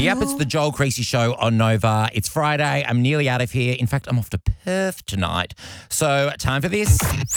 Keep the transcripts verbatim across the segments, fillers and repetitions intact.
Yep, it's the Joel Creasy Show on Nova. It's Friday. I'm nearly out of here. In fact, I'm off to Perth tonight. So, time for this.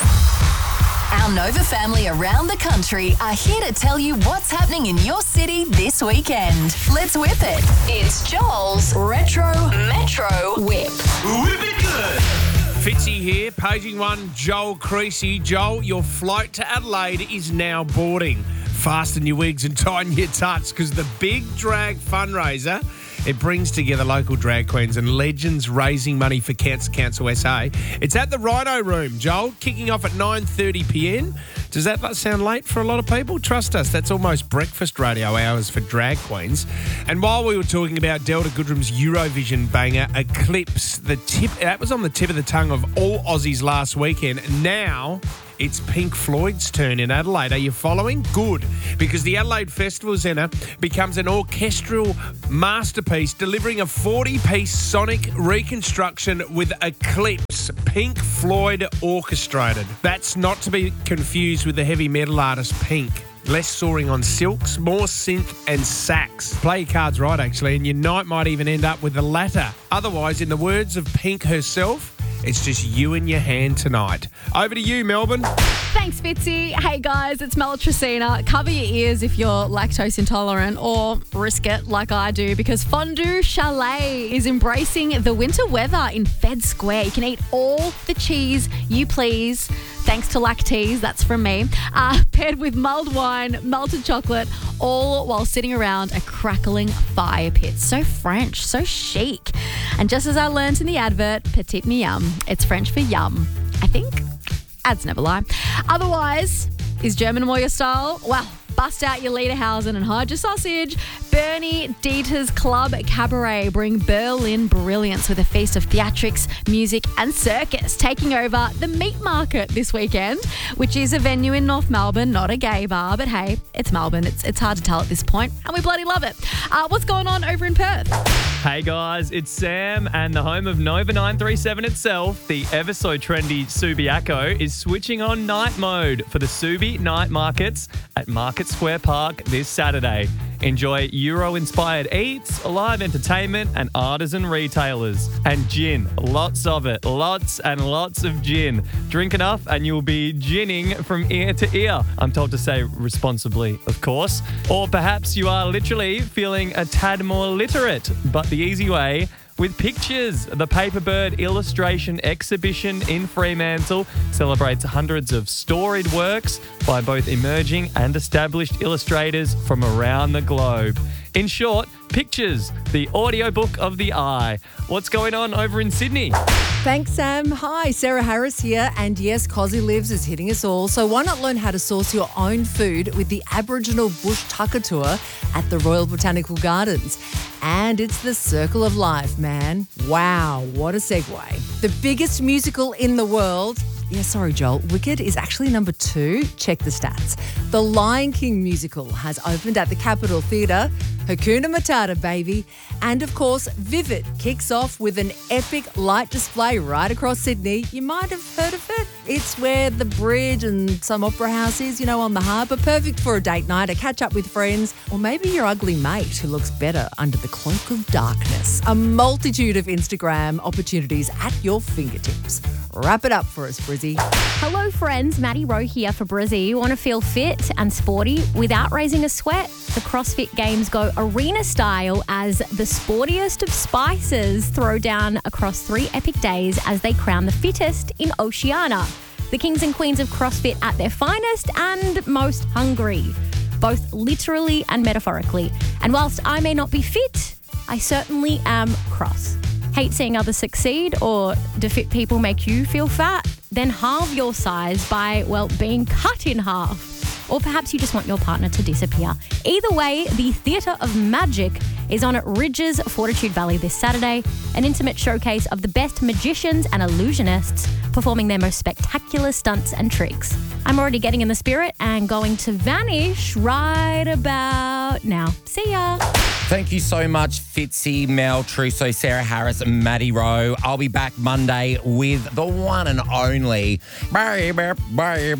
Our Nova family around the country are here to tell you what's happening in your city this weekend. Let's whip it. It's Joel's Retro Metro Whip. Whip it good. Fitzy here, paging one, Joel Creasy. Joel, your flight to Adelaide is now boarding. Fasten your wigs and tighten your tucks because the Big Drag fundraiser, it brings together local drag queens and legends raising money for Cancer Council S A. It's at the Rhino Room, Joel, kicking off at nine thirty p m. Does that sound late for a lot of people? Trust us, that's almost breakfast radio hours for drag queens. And while we were talking about Delta Goodrem's Eurovision banger, Eclipse, the tip that was on the tip of the tongue of all Aussies last weekend. Now it's Pink Floyd's turn in Adelaide. Are you following? Good. Because the Adelaide Festival Centre becomes an orchestral masterpiece, delivering a forty-piece sonic reconstruction with Eclipse, Pink Floyd orchestrated. That's not to be confused with the heavy metal artist Pink. Less soaring on silks, more synth and sax. Play your cards right, actually, and your night might even end up with the latter. Otherwise, in the words of Pink herself, it's just you and your hand tonight. Over to you, Melbourne. Thanks, Fitzy. Hey, guys, it's Mel Tracina. Cover your ears if you're lactose intolerant or risk it like I do because Fondue Chalet is embracing the winter weather in Fed Square. You can eat all the cheese you please. Thanks to Lactese, that's from me. Uh, paired with mulled wine, melted chocolate, all while sitting around a crackling fire pit. So French, so chic. And just as I learned in the advert, petit miam. It's French for yum, I think. Ads never lie. Otherwise, is German more your style? Well, bust out your Lederhausen and hide your sausage. Bernie Dieter's Club Cabaret bring Berlin brilliance with a feast of theatrics, music and circus, taking over the Meat Market this weekend, which is a venue in North Melbourne, not a gay bar, but hey, it's Melbourne. It's it's hard to tell at this point, and we bloody love it. Uh, what's going on over in Perth? Hey guys, it's Sam, and the home of Nova nine three seven itself, the ever so trendy Subiaco, is switching on night mode for the Subi Night Markets at Market Square Park this Saturday. Enjoy Euro-inspired eats, live entertainment and artisan retailers. And gin, lots of it, lots and lots of gin. Drink enough and you'll be ginning from ear to ear. I'm told to say responsibly, of course. Or perhaps you are literally feeling a tad more literate, but the easy way, with pictures. The Paperbird Illustration Exhibition in Fremantle celebrates hundreds of storied works by both emerging and established illustrators from around the globe. In short, pictures, the audiobook of the eye. What's going on over in Sydney? Thanks, Sam. Hi, Sarah Harris here. And yes, Cosy Lives is hitting us all. So why not learn how to source your own food with the Aboriginal Bush Tucker Tour at the Royal Botanical Gardens? And it's the Circle of Life, man. Wow, what a segue. The biggest musical in the world. Yeah, sorry, Joel. Wicked is actually number two. Check the stats. The Lion King musical has opened at the Capitol Theatre. Hakuna Matata, baby. And, of course, Vivid kicks off with an epic light display right across Sydney. You might have heard of it. It's where the bridge and some opera house is, you know, on the harbour. Perfect for a date night, a catch-up with friends, or maybe your ugly mate who looks better under the cloak of darkness. A multitude of Instagram opportunities at your fingertips. Wrap it up for us, Brizzy. Hello, friends. Maddie Rowe here for Brizzy. You want to feel fit and sporty without raising a sweat? The CrossFit Games go arena style as the sportiest of spices throw down across three epic days as they crown the fittest in Oceania. The kings and queens of CrossFit at their finest and most hungry, both literally and metaphorically. And whilst I may not be fit, I certainly am cross. Hate seeing others succeed, or do fit people make you feel fat? Then halve your size by, well, being cut in half. Or perhaps you just want your partner to disappear. Either way, the Theatre of Magic is on at Ridges Fortitude Valley this Saturday, an intimate showcase of the best magicians and illusionists performing their most spectacular stunts and tricks. I'm already getting in the spirit and going to vanish right about now. See ya. Thank you so much, Fitzy, Mel Trusso, Sarah Harris, and Maddie Rowe. I'll be back Monday with the one and only baby, baby,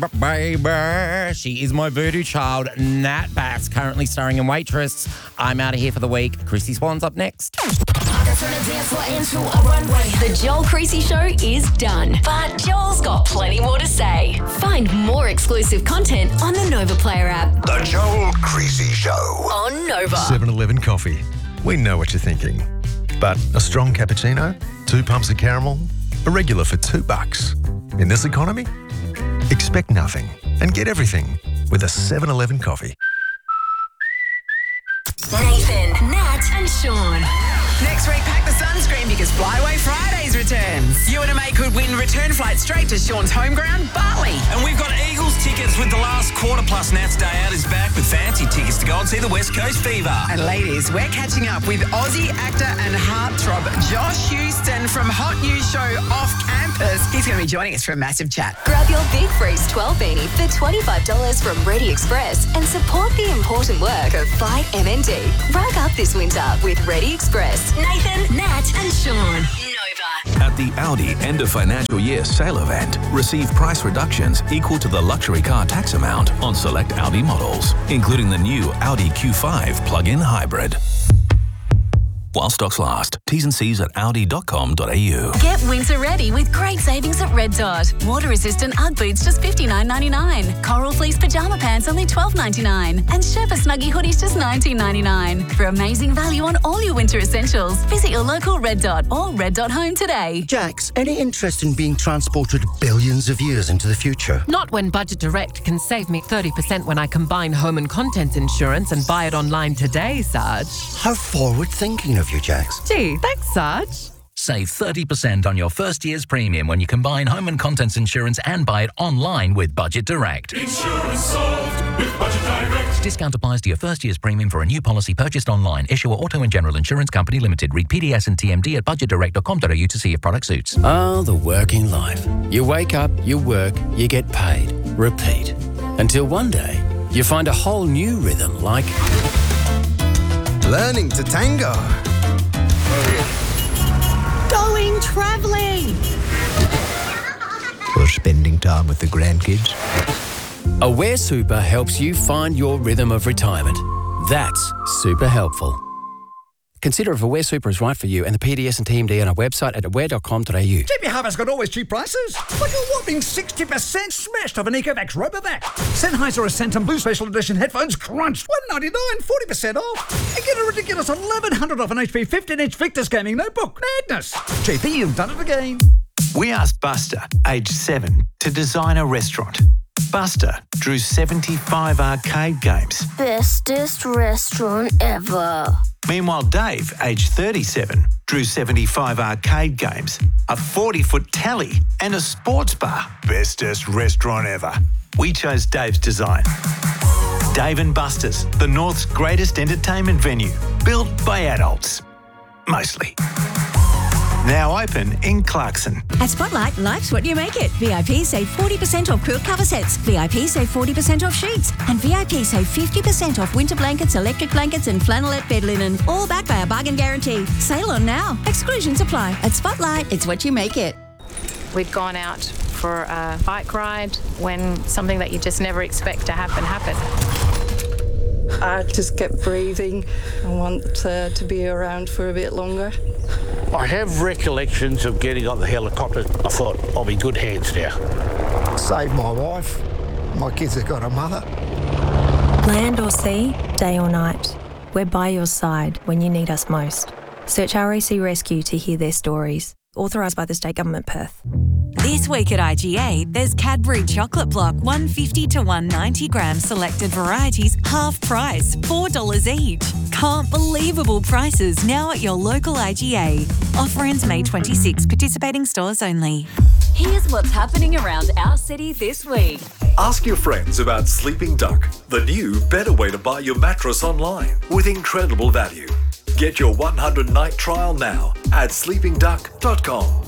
baby. She is my voodoo child, Nat Bass, currently starring in Waitress. I'm out of here for the week. Chrissy Swan's up next. The Joel Creasy Show is done, but Joel's got plenty more to say. Find more exclusive content on the Nova Player app. The Joel Creasy Show. On Nova. seven eleven coffee. We know what you're thinking. But a strong cappuccino, two pumps of caramel, a regular for two bucks. In this economy, expect nothing and get everything with a seven eleven coffee. Nathan, Nat, and Sean. Next week, pack the sunscreen because Flyaway Fridays returns. You and a mate could win return flight straight to Sean's home ground, Bali. And we've got Eagles tickets with the last quarter, plus Nat's Day Out is back with fancy tickets to go and see the West Coast Fever. And ladies, we're catching up with Aussie actor and heartthrob Josh Houston from Hot News Show Off Campus. He's going to be joining us for a massive chat. Grab your Big Freeze twelve beanie for twenty-five dollars from Ready Express and support the important work of Fight M N D. Rug up this winter with Ready Express. Nathan, Nat, and Sean. Nova. At the Audi end of financial year sale event, receive price reductions equal to the luxury car tax amount on select Audi models, including the new Audi Q five plug-in hybrid. While stocks last. T's and C's at audi dot com dot a u. Get winter ready with great savings at Red Dot. Water-resistant Ugg boots just fifty-nine ninety-nine. Coral fleece pyjama pants only twelve ninety-nine. And Sherpa Snuggie hoodies just nineteen ninety-nine. For amazing value on all your winter essentials, visit your local Red Dot or Red Dot Home today. Jax, any interest in being transported billions of years into the future? Not when Budget Direct can save me thirty percent when I combine home and contents insurance and buy it online today, Sarge. How forward-thinking of you, Jax. Gee, thanks, Sarge. Save thirty percent on your first year's premium when you combine home and contents insurance and buy it online with Budget Direct. Insurance solved with Budget Direct. Discount applies to your first year's premium for a new policy purchased online. Issuer Auto and General Insurance Company Limited. Read P D S and T M D at budget direct dot com dot a u to see if product suits. Ah, the working life. You wake up, you work, you get paid. Repeat. Until one day, you find a whole new rhythm like... Learning to tango. Going travelling. Or spending time with the grandkids. Aware Super helps you find your rhythm of retirement. That's super helpful. Consider if Aware Super is right for you and the P D S and T M D on our website at aware dot com dot a u. J B Harvey's got always cheap prices. Like a whopping sixty percent smashed off an Ecovacs Robovac. Sennheiser Ascension Blue Special Edition headphones crunched. one ninety-nine, forty percent off. And get a ridiculous eleven hundred off an H P fifteen inch Victus gaming notebook. Madness. J B, you've done it again. We asked Buster, aged seven, to design a restaurant. Buster drew seventy-five arcade games. Bestest restaurant ever. Meanwhile, Dave, aged thirty-seven, drew seventy-five arcade games, a forty-foot tally, and a sports bar. Bestest restaurant ever. We chose Dave's design. Dave and Buster's, the North's greatest entertainment venue, built by adults. Mostly. Now open in Clarkson. At Spotlight, life's what you make it. V I P save forty percent off quilt cover sets. V I P save forty percent off sheets. And V I P save fifty percent off winter blankets, electric blankets and flannelette bed linen. All backed by a bargain guarantee. Sale on now. Exclusions apply. At Spotlight, it's what you make it. We'd gone out for a bike ride when something that you just never expect to happen happened. I just kept breathing. I want uh, to be around for a bit longer. I have recollections of getting on the helicopter. I thought, I'll be in good hands now. Saved my wife. My kids have got a mother. Land or sea, day or night, we're by your side when you need us most. Search R A C Rescue to hear their stories. Authorised by the State Government, Perth. This week at I G A, there's Cadbury Chocolate Block, one fifty to one ninety gram selected varieties, half price, four dollars each. Can't believable prices now at your local I G A. Offer ends May twenty-sixth, participating stores only. Here's what's happening around our city this week. Ask your friends about Sleeping Duck, the new, better way to buy your mattress online with incredible value. Get your one hundred night trial now at sleeping duck dot com.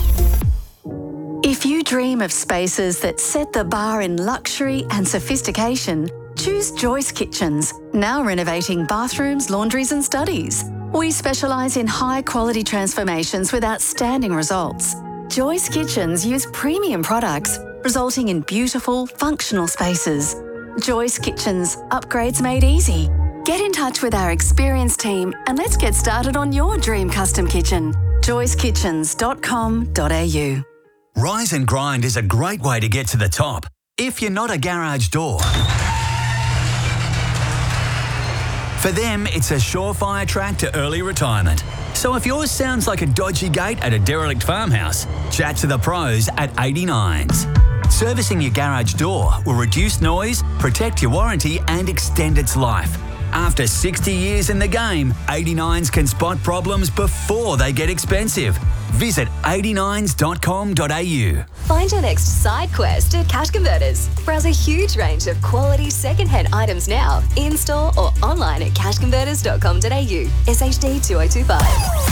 If you dream of spaces that set the bar in luxury and sophistication, choose Joyce Kitchens, now renovating bathrooms, laundries and studies. We specialise in high-quality transformations with outstanding results. Joyce Kitchens use premium products, resulting in beautiful, functional spaces. Joyce Kitchens, upgrades made easy. Get in touch with our experienced team and let's get started on your dream custom kitchen. joyce kitchens dot com dot a u. Rise and Grind is a great way to get to the top if you're not a garage door. For them, it's a surefire track to early retirement. So if yours sounds like a dodgy gate at a derelict farmhouse, chat to the pros at eighty-nines. Servicing your garage door will reduce noise, protect your warranty and extend its life. After sixty years in the game, eighty-nines can spot problems before they get expensive. Visit eighty-nines dot com dot a u. Find your next side quest at Cash Converters. Browse a huge range of quality second-hand items now, in-store or online at cash converters dot com dot a u. S H D two oh two five.